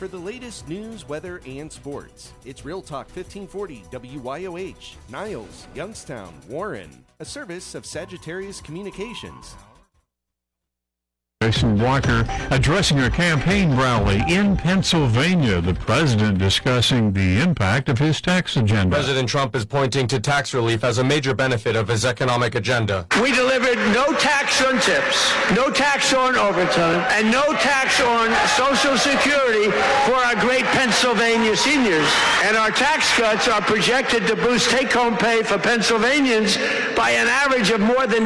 for the latest news, weather, and sports. It's Real Talk 1540 WYOH, Niles, Youngstown, Warren, a service of Sagittarius Communications. Jason Walker addressing a campaign rally in Pennsylvania. The president discussing the impact of his tax agenda. President Trump is pointing to tax relief as a major benefit of his economic agenda. We delivered no tax on tips, no tax on overtime, and no tax on Social Security for our great Pennsylvania seniors. And our tax cuts are projected to boost take-home pay for Pennsylvanians by an average of more than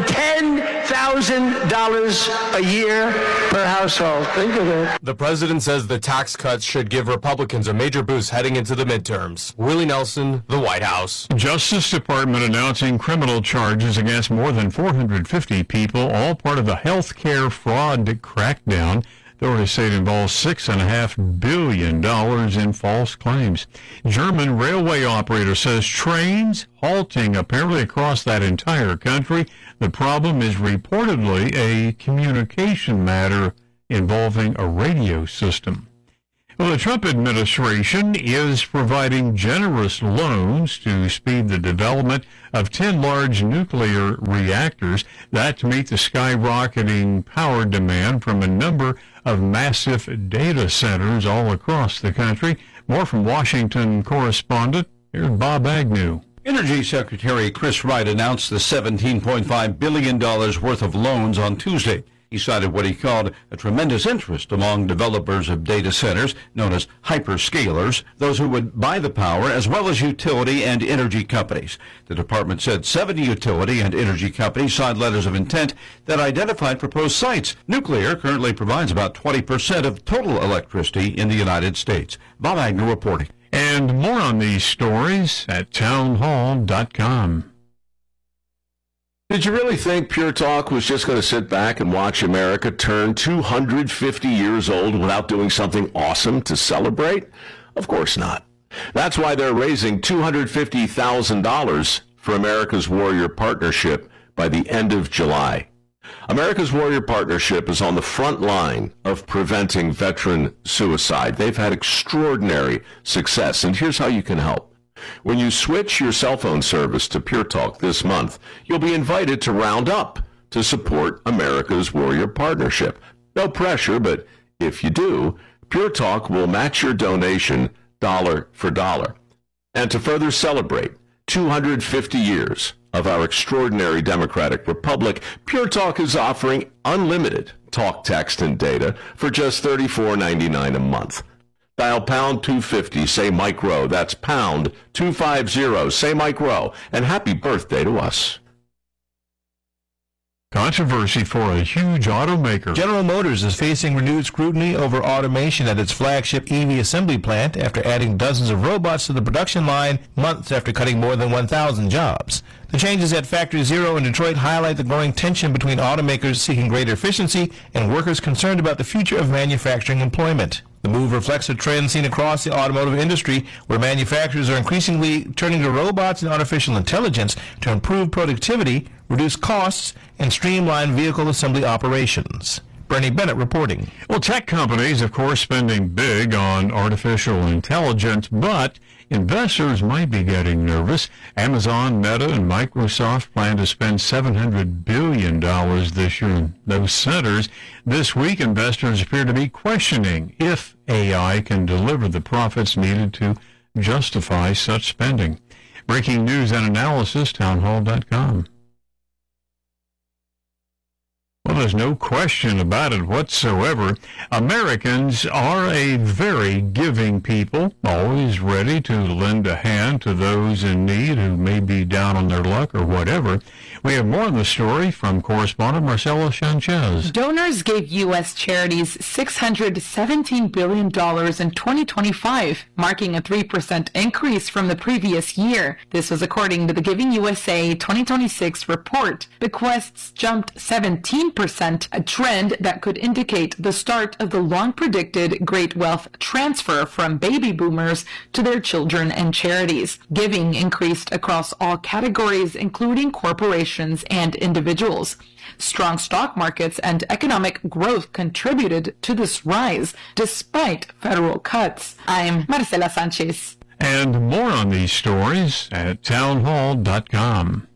$10,000 a year per household. Think of it. The president says the tax cuts should give Republicans a major boost heading into the midterms. Willie Nelson, the White House. Justice Department announcing criminal charges against more than 450 people, all part of the health care fraud crackdown. Authorities say it involves $6.5 billion in false claims. German railway operator says trains halting apparently across that entire country. The problem is reportedly a communication matter involving a radio system. Well, the Trump administration is providing generous loans to speed the development of 10 large nuclear reactors, that to meet the skyrocketing power demand from a number of massive data centers all across the country. More from Washington correspondent, here's Bob Agnew. Energy Secretary Chris Wright announced the $17.5 billion worth of loans on Tuesday. He cited what he called a tremendous interest among developers of data centers, known as hyperscalers, those who would buy the power, as well as utility and energy companies. The department said 70 utility and energy companies signed letters of intent that identified proposed sites. Nuclear currently provides about 20% of total electricity in the United States. Bob Agnew reporting. And more on these stories at townhall.com. Did you really think Pure Talk was just going to sit back and watch America turn 250 years old without doing something awesome to celebrate? Of course not. That's why they're raising $250,000 for America's Warrior Partnership by the end of July. America's Warrior Partnership is on the front line of preventing veteran suicide. They've had extraordinary success, and here's how you can help. When you switch your cell phone service to Pure Talk this month, you'll be invited to round up to support America's Warrior Partnership. No pressure, but if you do, Pure Talk will match your donation dollar for dollar. And to further celebrate 250 years of our extraordinary democratic republic, Pure Talk is offering unlimited talk, text, and data for just $34.99 a month. Dial pound 250, say Mike Rowe. That's pound 250, say Mike Rowe. And happy birthday to us. Controversy for a huge automaker. General Motors is facing renewed scrutiny over automation at its flagship EV assembly plant after adding dozens of robots to the production line months after cutting more than 1,000 jobs. The changes at Factory Zero in Detroit highlight the growing tension between automakers seeking greater efficiency and workers concerned about the future of manufacturing employment. The move reflects a trend seen across the automotive industry where manufacturers are increasingly turning to robots and artificial intelligence to improve productivity, reduce costs, and streamline vehicle assembly operations. Bernie Bennett reporting. Well, tech companies, of course, spending big on artificial intelligence, but investors might be getting nervous. Amazon, Meta, and Microsoft plan to spend $700 billion this year in those centers. This week, investors appear to be questioning if AI can deliver the profits needed to justify such spending. Breaking news and analysis, townhall.com. Well, there's no question about it whatsoever. Americans are a very giving people, always ready to lend a hand to those in need who may be down on their luck or whatever. We have more on the story from correspondent Marcela Sanchez. Donors gave U.S. charities $617 billion in 2025, marking a 3% increase from the previous year. This was according to the Giving USA 2026 report. Bequests jumped 17% 8%, a trend that could indicate the start of the long-predicted great wealth transfer from baby boomers to their children and charities. Giving increased across all categories, including corporations and individuals. Strong stock markets and economic growth contributed to this rise, despite federal cuts. I'm Marcela Sanchez. And more on these stories at townhall.com.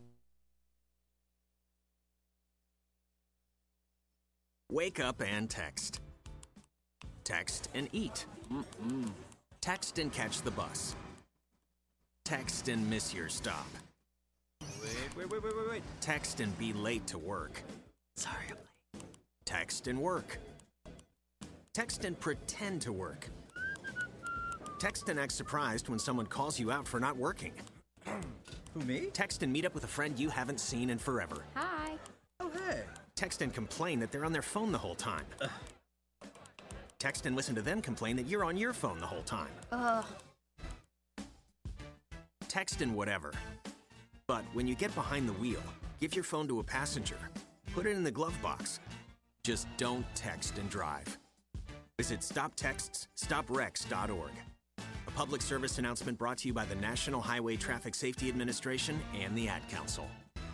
Wake up and text. Text and eat. Text and catch the bus. Text and miss your stop. Wait. Text and be late to work. Sorry, I'm late. Text and work. Text and pretend to work. Text and act surprised when someone calls you out for not working. Who, me? Text and meet up with a friend you haven't seen in forever. Hi. Oh, hey. Text and complain that they're on their phone the whole time. Text and listen to them complain that you're on your phone the whole time. Text and whatever. But when you get behind the wheel, give your phone to a passenger. Put it in the glove box. Just don't text and drive. Visit StopTextsStopWrecks.org. A public service announcement brought to you by the National Highway Traffic Safety Administration and the Ad Council.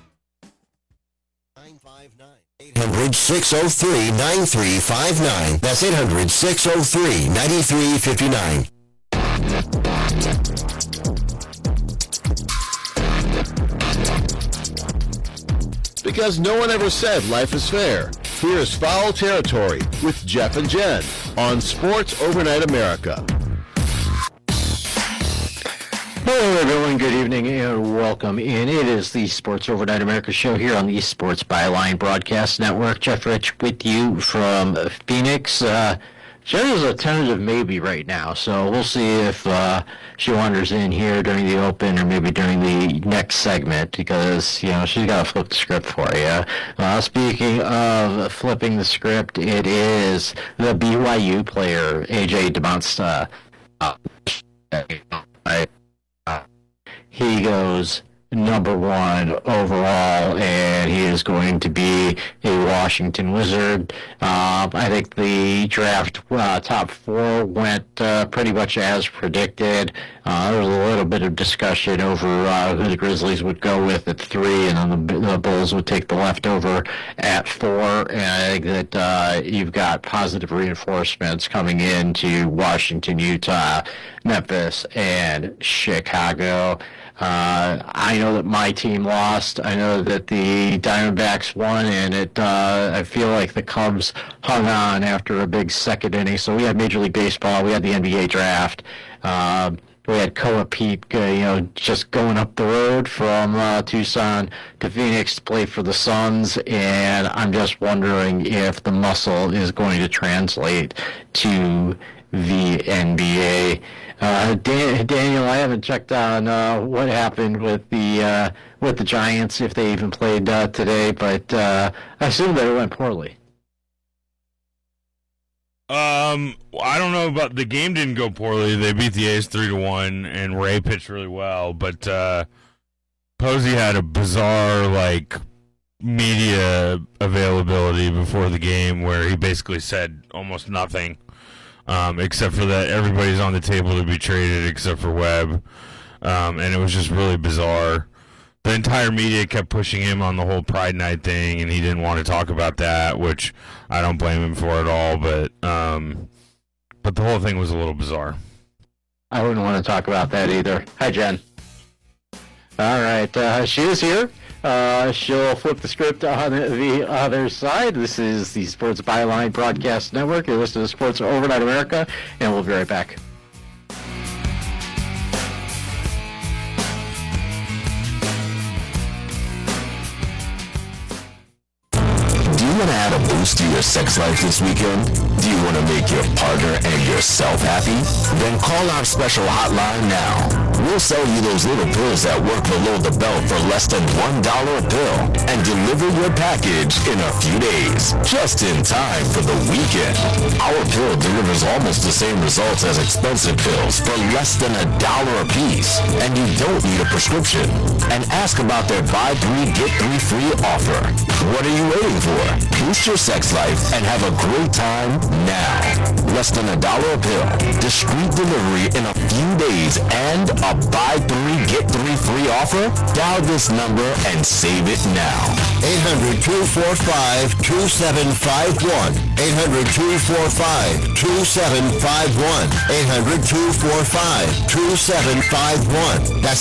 800-603-9359. That's 800-603-9359. Because no one ever said life is fair. Here's Foul Territory with Jeff and Jen on Sports Overnight America. Hello, everyone. Good evening and welcome in. It is the Sports Overnight America show here on the Sports Byline Broadcast Network. Jeff Rich with you from Phoenix. Jen is a tentative maybe right now, so we'll see if she wanders in here during the open or maybe during the next segment because, you know, she's got to flip the script for you. Speaking of flipping the script, it is the BYU player, A.J. DeMonsta. He goes number 1 overall, and he is going to be a Washington Wizard. I think the draft top 4 went pretty much as predicted. There was a little bit of discussion over who the Grizzlies would go with at 3, and then the Bulls would take the leftover at 4. And I think that you've got positive reinforcements coming into Washington, Utah, Memphis, and Chicago. I know that my team lost. I know that the Diamondbacks won, and I feel like the Cubs hung on after a big second inning. So we had Major League Baseball, we had the NBA draft, we had Koa Pete, just going up the road from Tucson to Phoenix to play for the Suns, and I'm just wondering if the muscle is going to translate to the NBA. Daniel, I haven't checked on what happened with the Giants, if they even played today, but I assume that it went poorly. I don't know about the game. Didn't go poorly. They beat the A's 3-1, and Ray pitched really well. But Posey had a bizarre media availability before the game where he basically said almost nothing. Except for that everybody's on the table to be traded except for Webb. And it was just really bizarre. The entire media kept pushing him on the whole Pride Night thing, and he didn't want to talk about that, which I don't blame him for at all. But the whole thing was a little bizarre. I wouldn't want to talk about that either. Hi, Jen. All right, she is here. She'll flip the script on the other side. This is the Sports Byline Broadcast Network. You're listening to Sports Overnight America, and we'll be right back. Do you want to add a boost boost to your sex life this weekend? Do you want to make your partner and yourself happy? Then call our special hotline now. We'll sell you those little pills that work below the belt for less than $1 a pill and deliver your package in a few days, just in time for the weekend. Our pill delivers almost the same results as expensive pills for less than $1 a piece, and you don't need a prescription. And ask about their buy 3 get 3 free offer. What are you waiting for? Boost your sex life and have a great time now. Less than $1 a pill, discreet delivery in a few days, and a buy 3 get 3 free offer? Dial this number and save it now. 800-245-2751. 800-245-2751. 800-245-2751. That's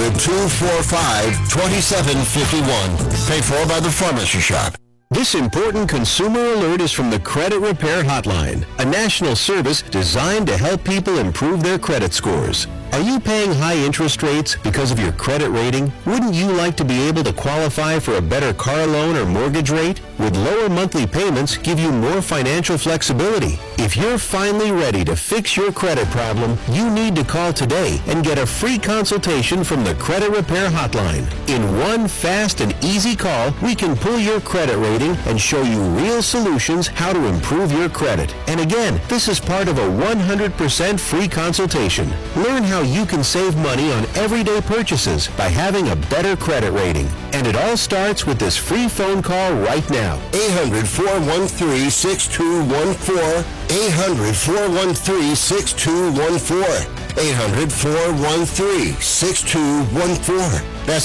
800-245-2751. Paid for by the Pharmacy Shop. This important consumer alert is from the Credit Repair Hotline, a national service designed to help people improve their credit scores. Are you paying high interest rates because of your credit rating? Wouldn't you like to be able to qualify for a better car loan or mortgage rate? Would lower monthly payments give you more financial flexibility? If you're finally ready to fix your credit problem, you need to call today and get a free consultation from the Credit Repair Hotline. In one fast and easy call, we can pull your credit rating and show you real solutions how to improve your credit. And again, this is part of a 100% free consultation. Learn how you can save money on everyday purchases by having a better credit rating. And it all starts with this free phone call right now. 800-413-6214. 800-413-6214. 800-413-6214. That's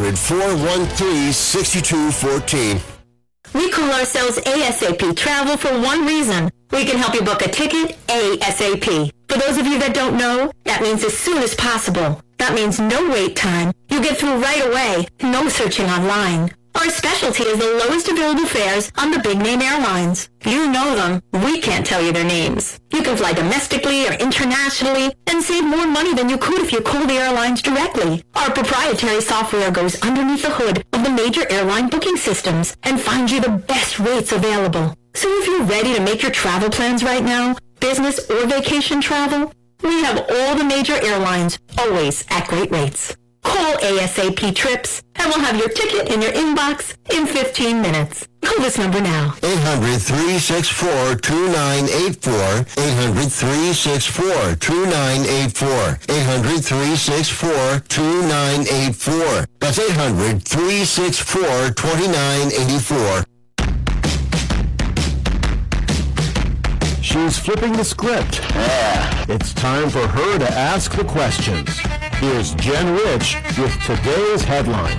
800-413-6214. We call ourselves ASAP Travel for one reason. We can help you book a ticket ASAP. For those of you that don't know, that means as soon as possible. That means no wait time. You get through right away. No searching online. Our specialty is the lowest available fares on the big-name airlines. You know them. We can't tell you their names. You can fly domestically or internationally and save more money than you could if you called the airlines directly. Our proprietary software goes underneath the hood of the major airline booking systems and finds you the best rates available. So if you're ready to make your travel plans right now, business or vacation travel, we have all the major airlines, always at great rates. Call ASAP Trips, and we'll have your ticket in your inbox in 15 minutes. Call this number now. 800-364-2984. 800-364-2984. 800-364-2984. That's 800-364-2984. She's flipping the script. It's time for her to ask the questions. Here's Jen Rich with today's headlines.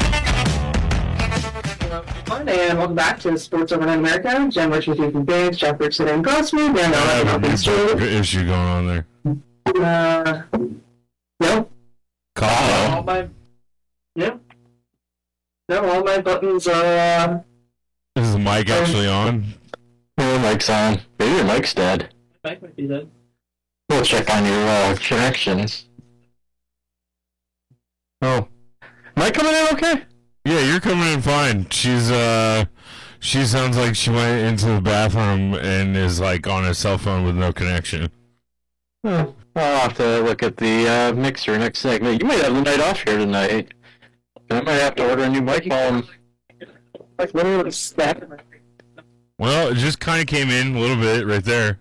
And welcome back to Sports Overnight America. Jen Rich with you from Biggs, Jeff Richardson and Grossman. I have a issue going on there. No. Call. No, all my buttons are... Is the mic actually on? Your mic's on. Maybe your mic's dead. My mic might be dead. We'll check on your connections. Oh. Am I coming in okay? Yeah, you're coming in fine. She sounds like she went into the bathroom and is like on a cell phone with no connection. Oh, I'll have to look at the mixer next segment. You might have the night off here tonight. I might have to order a new microphone. Like literally snap. Well, it just kind of came in a little bit right there.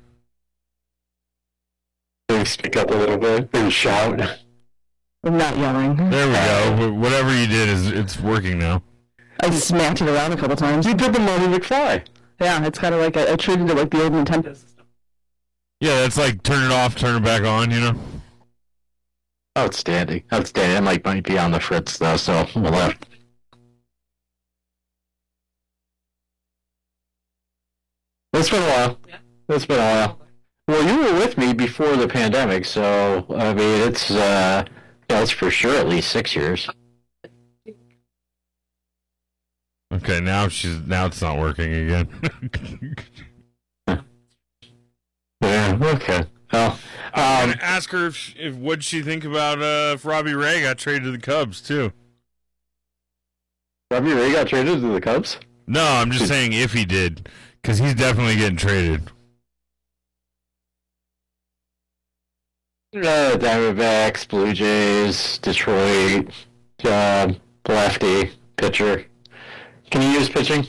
Maybe speak up a little bit. Maybe shout. I'm not yelling. There we go. Whatever you did it's working now. I smacked it around a couple times. You did the Marty McFly. Yeah, it's kind of like I treated it like the old Nintendo system. Yeah, that's like turn it off, turn it back on, you know? Outstanding. It might be on the fritz, though, so we'll have... It's been a while. Yeah. It's been a while. Well, you were with me before the pandemic, so, I mean, it's for sure at least 6 years. Okay, now it's not working again. Yeah, okay. Well, ask her if what'd she think about if Robbie Ray got traded to the Cubs, too. Robbie Ray got traded to the Cubs? No, I'm just saying if he did. because he's definitely getting traded. Diamondbacks, Blue Jays, Detroit, lefty, pitcher. Can you use pitching?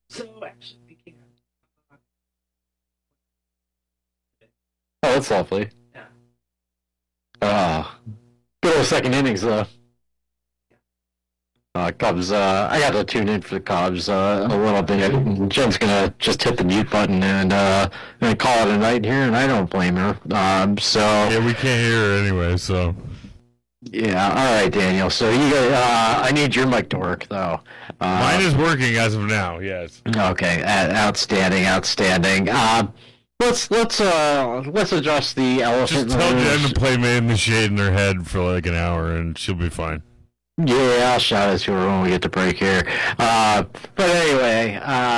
Oh, that's lovely. Yeah. Good old second innings, though. Cubs, I got to tune in for the Cubs a little bit. Jen's going to just hit the mute button and call it a night here, and I don't blame her. Yeah, we can't hear her anyway, so... Yeah, all right, Daniel. So I need your mic to work, though. Mine is working as of now, yes. Okay, outstanding. Let's address the elephant. Just tell Jen to play Man in the Shade in her head for like an hour, and she'll be fine. Yeah, I'll shout it to her when we get to break here. But anyway,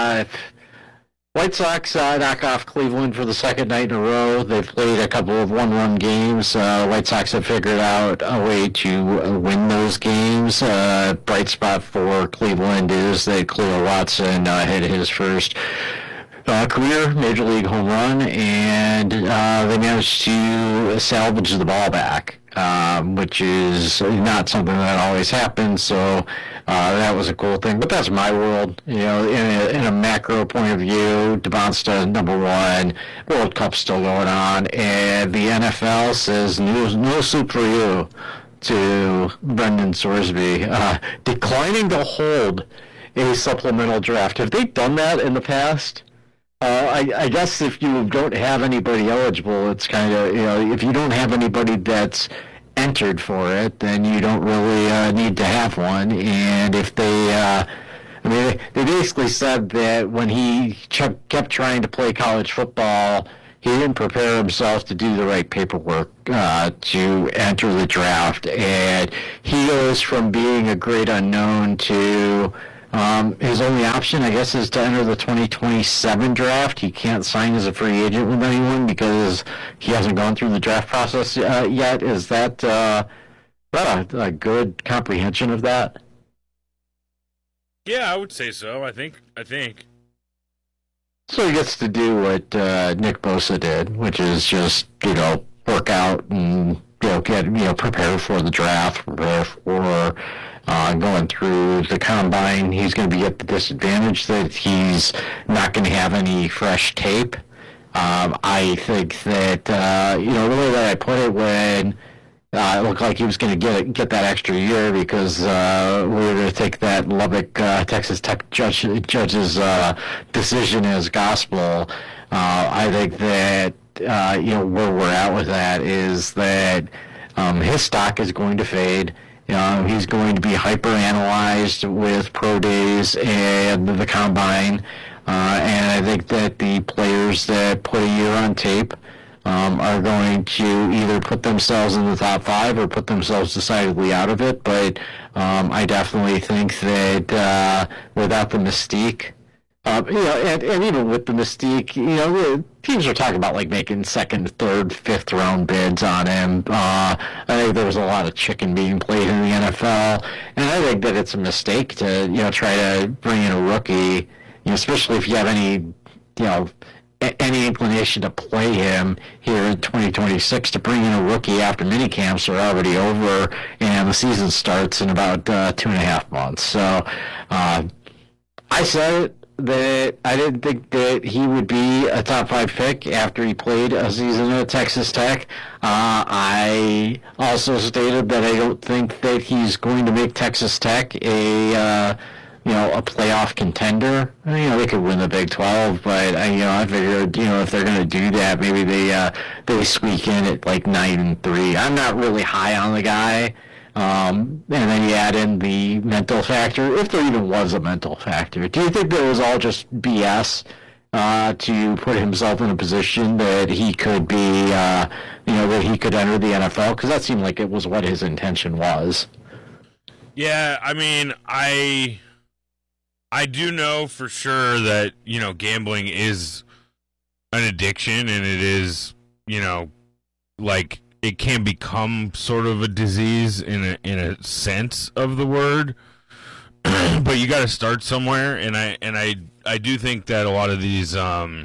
White Sox knock off Cleveland for the second night in a row. They've played a couple of one-run games. White Sox have figured out a way to win those games. Bright spot for Cleveland is that Cleo Watson hit his first career Major League home run, and they managed to salvage the ball back, which is not something that always happens, so that was a cool thing. But that's my world. In a macro point of view, Devonsta, number one, World Cup's still going on, and the NFL says no soup for you to Brendan Sorsby, declining to hold a supplemental draft. Have they done that in the past? I guess if you don't have anybody eligible, it's kind of, if you don't have anybody that's entered for it, then you don't really need to have one. And if they, they basically said that when he kept trying to play college football, he didn't prepare himself to do the right paperwork to enter the draft. And he goes from being a great unknown to... his only option, I guess, is to enter the 2027 draft. He can't sign as a free agent with anyone because he hasn't gone through the draft process yet. Is that a good comprehension of that? Yeah, I would say so. I think. So he gets to do what Nick Bosa did, which is just work out and prepare for the draft, prepare for. Going through the combine, he's going to be at the disadvantage that he's not going to have any fresh tape. I think that, the way that I put it when it looked like he was going to get that extra year because we were going to take that Lubbock, Texas Tech judge's decision as gospel. I think that, where we're at with that is that his stock is going to fade. He's going to be hyper-analyzed with pro days and the combine. And I think that the players that put a year on tape are going to either put themselves in the top 5 or put themselves decidedly out of it. But I definitely think that without the mystique, and even with the mystique, the teams are talking about like making second, third, fifth round bids on him. I think there was a lot of chicken being played in the NFL, and I think that it's a mistake to try to bring in a rookie, especially if you have any inclination to play him here in 2026. To bring in a rookie after mini camps are already over and the season starts in about 2.5 months. So I said it. That I didn't think that he would be a top 5 pick after he played a season at Texas Tech. I also stated that I don't think that he's going to make Texas Tech a playoff contender. They could win the Big 12, but I figured if they're going to do that, maybe they squeak in at like 9-3. I'm not really high on the guy. And then you add in the mental factor, if there even was a mental factor. Do you think that it was all just BS to put himself in a position that he could be, that he could enter the NFL? Because that seemed like it was what his intention was. Yeah, I mean, I do know for sure that, gambling is an addiction, and it is, like, it can become sort of a disease in a sense of the word, but you got to start somewhere. And I do think that a lot of these,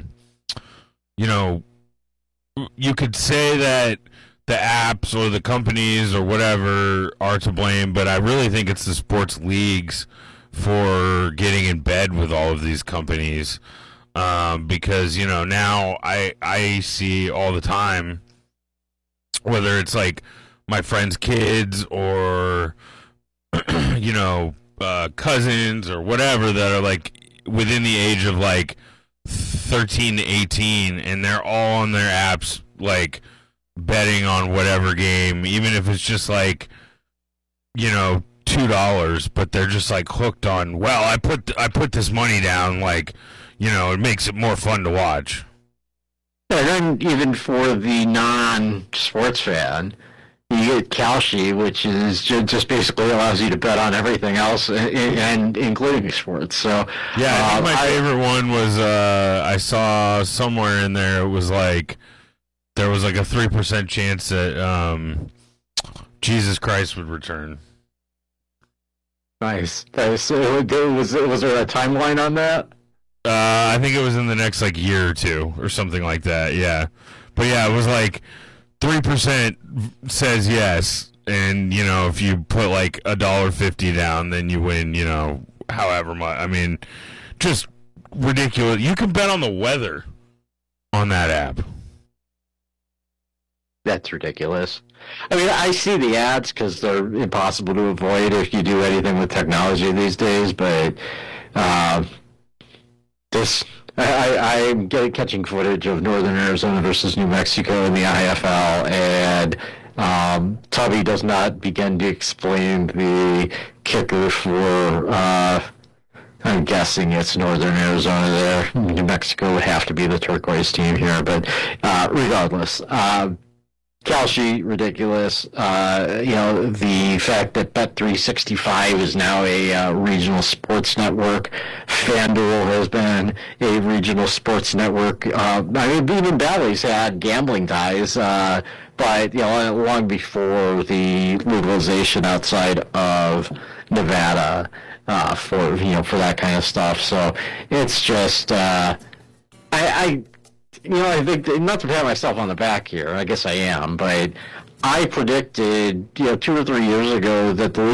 you could say that the apps or the companies or whatever are to blame, but I really think it's the sports leagues for getting in bed with all of these companies, because now I see all the time, whether it's like my friends' kids or cousins or whatever that are like within the age of like 13 to 18, and they're all on their apps like betting on whatever game, even if it's just like $2, but they're just like hooked on, well, I put this money down, like it makes it more fun to watch. And then even for the non-sports fan, you get Kalshi, which is just basically allows you to bet on everything else, and including sports. So yeah, I think my favorite one was I saw somewhere in there, it was like there was like a 3% chance that Jesus Christ would return. Nice. Was there a timeline on that? I think it was in the next like year or two or something like that. Yeah, but yeah, it was like 3% says yes, and if you put like $1.50 down, then you win. However much. I mean, just ridiculous. You can bet on the weather on that app. That's ridiculous. I mean, I see the ads because they're impossible to avoid if you do anything with technology these days, but I'm catching footage of Northern Arizona versus New Mexico in the IFL, and Tubby does not begin to explain the kicker for, I'm guessing it's Northern Arizona there. New Mexico would have to be the turquoise team here, but regardless. Kalshi, ridiculous. The fact that Bet365 is now a regional sports network. FanDuel has been a regional sports network. Even Bally's had gambling ties, but long before the legalization outside of Nevada for that kind of stuff. So it's just I think, not to pat myself on the back here, I guess I am, but I predicted, 2 or 3 years ago that the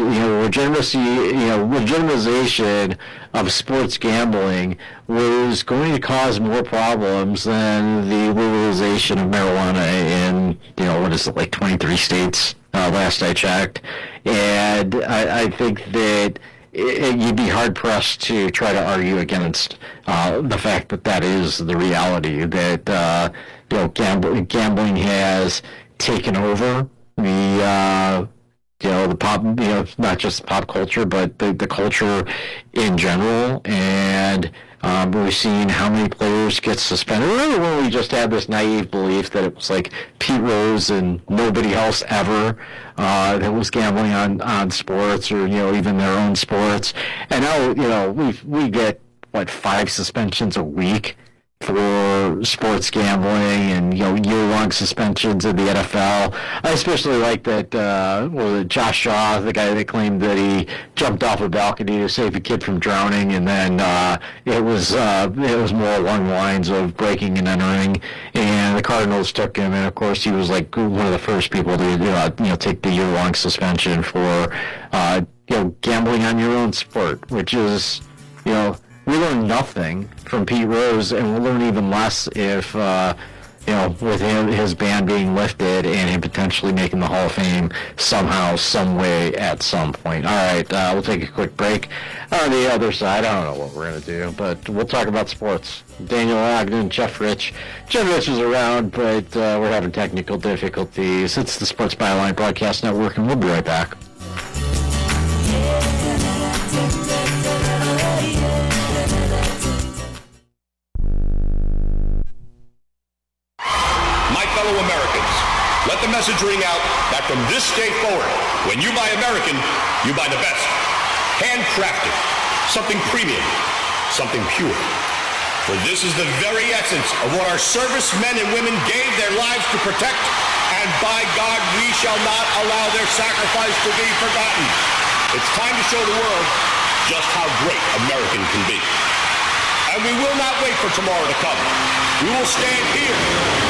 legitimization of sports gambling was going to cause more problems than the legalization of marijuana in, 23 states, last I checked. And I think that you'd be hard-pressed to try to argue against the fact that is the reality, that gambling has taken over the pop, not just pop culture, but the culture in general, and we're seeing how many players get suspended. Remember when we just had this naive belief that it was like Pete Rose and nobody else ever that was gambling on sports or even their own sports, and now we get 5 suspensions a week for sports gambling, and year-long suspensions in the NFL. I especially like that Josh Shaw, the guy that claimed that he jumped off a balcony to save a kid from drowning, and then it was more along the lines of breaking and entering, and the Cardinals took him, and of course he was like one of the first people to take the year-long suspension for gambling on your own sport, which is we learn nothing from Pete Rose, and we'll learn even less if, with his ban being lifted and him potentially making the Hall of Fame somehow, some way, at some point. All right, we'll take a quick break. On the other side, I don't know what we're going to do, but we'll talk about sports. Daniel Ogden, Jeff Rich. Jeff Rich is around, but we're having technical difficulties. It's the Sports Byline Broadcast Network, and we'll be right back. Americans, let the message ring out that from this day forward, when you buy American, you buy the best. Handcrafted, something premium, something pure. For this is the very essence of what our servicemen and women gave their lives to protect, and by God, we shall not allow their sacrifice to be forgotten. It's time to show the world just how great American can be. And we will not wait for tomorrow to come. We will stand here